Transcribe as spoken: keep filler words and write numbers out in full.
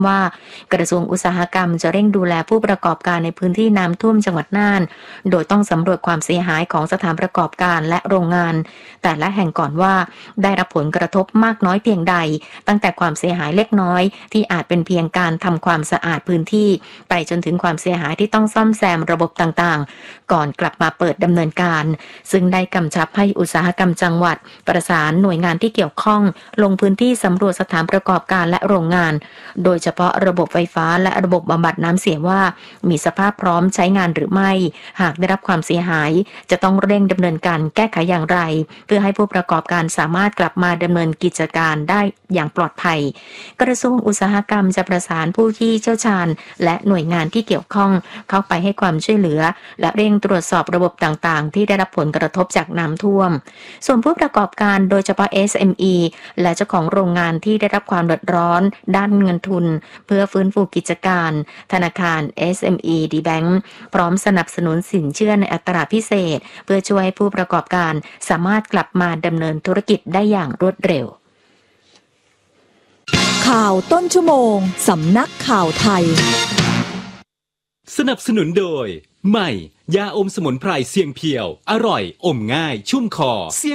ว่ากระทรวงอุตสาหกรรมจะเร่งดูแลผู้ประกอบการในพื้นที่น้ำท่วมจังหวัดน่านโดยต้องสำรวจความเสียหายของสถานประกอบการและโรงงานแต่ละแห่งก่อนว่าได้รับผลกระทบมากน้อยเพียงใดตั้งแต่ความเสียหายเล็กน้อยที่อาจเป็นเพียงการทำความสะอาดพื้นที่ไปจนถึงความเสียหายที่ต้องซ่อมแซมระบบต่างๆก่อนกลับมาเปิดดำเนินการซึ่งได้กำชับให้อุตสาหกรรมจังหวัดประสานหน่วยงานที่เกี่ยวข้องลงพื้นที่สำรวจสถานประกอบการและโรงงานโดยเฉพาะระบบไฟฟ้าและระบบบำบัดน้ำเสียว่ามีสภาพพร้อมใช้งานหรือไม่หากได้รับความเสียหายจะต้องเร่งดำเนินการแก้ไขอย่างไรเพื่อให้ผู้ประกอบการสามารถกลับมาดำเนินกิจการได้อย่างปลอดภัยกระทรวงอุตสาหกรรมจะประสานผู้ที่เชี่ยวชาญและหน่วยงานที่เกี่ยวข้องเข้าไปให้ความช่วยเหลือและเร่งตรวจสอบระบบต่างๆที่ได้รับผลกระทบจากน้ำท่วมส่วนผู้ประกอบการโดยเฉพาะ เอส เอ็ม อี และเจ้าของโรงงานที่ได้รับความเดือดร้อนด้านเงินทุนเพื่อฟื้นฟูกิจการธนาคาร เอส เอ็ม อี ดี Bank พร้อมสนับสนุนสินเชื่อในอัตราพิเศษเพื่อช่วยให้ผู้ประกอบการสามารถกลับมาดำเนินธุรกิจได้อย่างรวดเร็วข่าวต้นชั่วโมงสำนักข่าวไทยสนับสนุนโดยใหม่ยาอมสมุนไพรเสียงเพียวอร่อยอมง่ายชุ่มคอ